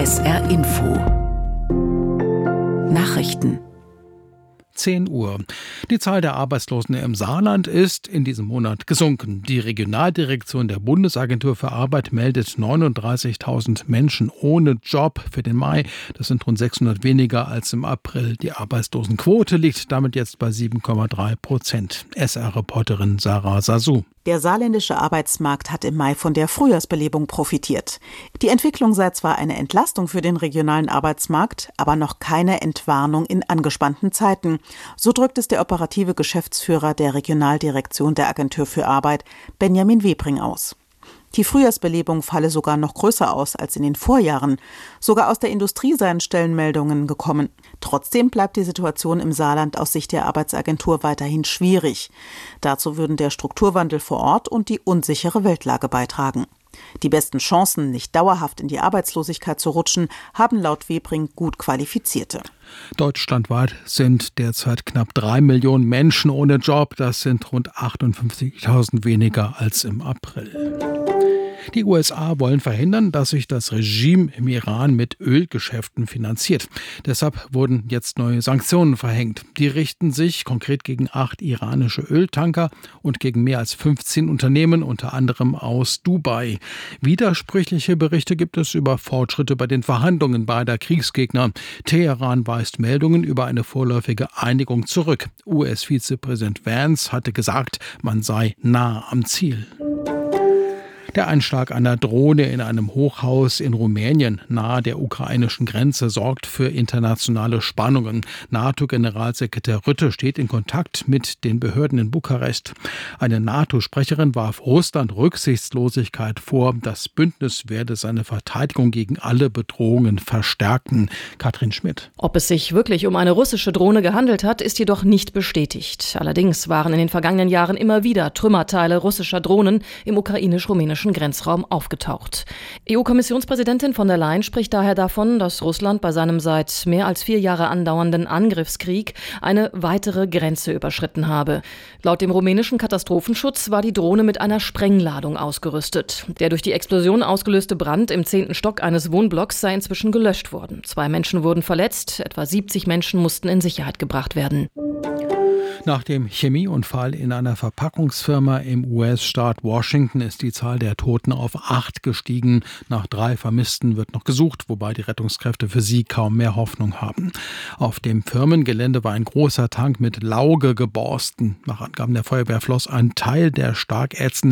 SR Info Nachrichten 10 Uhr. Die Zahl der Arbeitslosen im Saarland ist in diesem Monat gesunken. Die Regionaldirektion der Bundesagentur für Arbeit meldet 39.000 Menschen ohne Job für den Mai. Das sind rund 600 weniger als im April. Die Arbeitslosenquote liegt damit jetzt bei 7,3%. SR-Reporterin Sarah Sasu. Der saarländische Arbeitsmarkt hat im Mai von der Frühjahrsbelebung profitiert. Die Entwicklung sei zwar eine Entlastung für den regionalen Arbeitsmarkt, aber noch keine Entwarnung in angespannten Zeiten. So drückt es der operative Geschäftsführer der Regionaldirektion der Agentur für Arbeit, Benjamin Webring, aus. Die Frühjahrsbelebung falle sogar noch größer aus als in den Vorjahren. Sogar aus der Industrie seien Stellenmeldungen gekommen. Trotzdem bleibt die Situation im Saarland aus Sicht der Arbeitsagentur weiterhin schwierig. Dazu würden der Strukturwandel vor Ort und die unsichere Weltlage beitragen. Die besten Chancen, nicht dauerhaft in die Arbeitslosigkeit zu rutschen, haben laut Webring gut Qualifizierte. Deutschlandweit sind derzeit knapp 3 Millionen Menschen ohne Job. Das sind rund 58.000 weniger als im April. Die USA wollen verhindern, dass sich das Regime im Iran mit Ölgeschäften finanziert. Deshalb wurden jetzt neue Sanktionen verhängt. Die richten sich konkret gegen 8 iranische Öltanker und gegen mehr als 15 Unternehmen, unter anderem aus Dubai. Widersprüchliche Berichte gibt es über Fortschritte bei den Verhandlungen beider Kriegsgegner. Teheran weist Meldungen über eine vorläufige Einigung zurück. US-Vizepräsident Vance hatte gesagt, man sei nah am Ziel. Der Einschlag einer Drohne in einem Hochhaus in Rumänien nahe der ukrainischen Grenze sorgt für internationale Spannungen. NATO-Generalsekretär Rutte steht in Kontakt mit den Behörden in Bukarest. Eine NATO-Sprecherin warf Russland Rücksichtslosigkeit vor. Das Bündnis werde seine Verteidigung gegen alle Bedrohungen verstärken. Katrin Schmidt. Ob es sich wirklich um eine russische Drohne gehandelt hat, ist jedoch nicht bestätigt. Allerdings waren in den vergangenen Jahren immer wieder Trümmerteile russischer Drohnen im ukrainisch-rumänischen Grenzraum aufgetaucht. EU-Kommissionspräsidentin von der Leyen spricht daher davon, dass Russland bei seinem seit mehr als 4 Jahre andauernden Angriffskrieg eine weitere Grenze überschritten habe. Laut dem rumänischen Katastrophenschutz war die Drohne mit einer Sprengladung ausgerüstet. Der durch die Explosion ausgelöste Brand im 10. Stock eines Wohnblocks sei inzwischen gelöscht worden. 2 Menschen wurden verletzt, etwa 70 Menschen mussten in Sicherheit gebracht werden. Nach dem Chemieunfall in einer Verpackungsfirma im US-Staat Washington ist die Zahl der Toten auf 8 gestiegen. Nach 3 Vermissten wird noch gesucht, wobei die Rettungskräfte für sie kaum mehr Hoffnung haben. Auf dem Firmengelände war ein großer Tank mit Lauge geborsten. Nach Angaben der Feuerwehr floss ein Teil der stark ätzenden